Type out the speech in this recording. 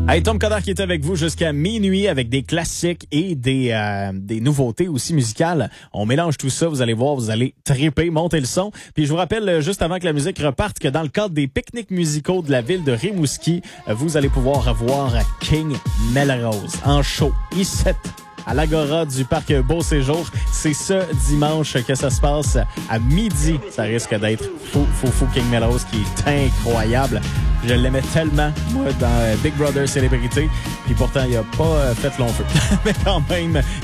Hey, Tom Coderre qui est avec vous jusqu'à minuit avec des classiques et des nouveautés aussi musicales. On mélange tout ça, vous allez voir, vous allez triper, monter le son. Puis je vous rappelle, juste avant que la musique reparte, que dans le cadre des pique-niques musicaux de la ville de Rimouski, vous allez pouvoir voir King Melrose en show, ici, à l'Agora du Parc Beau Séjour. C'est ce dimanche que ça se passe à midi. Ça risque d'être fou King Melrose qui est incroyable. Je l'aimais tellement, moi, dans Big Brother Célébrité. Puis pourtant, il a pas fait long feu. Mais quand même,